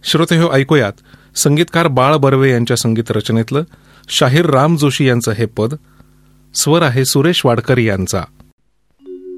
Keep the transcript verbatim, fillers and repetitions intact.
श्रोते हो, ऐकूयात संगीतकार बाळ बर्वे यांच्या संगीत रचनेतलं शाहीर राम जोशी यांचं हे पद. स्वर आहे सुरेश वाडकर यांचा.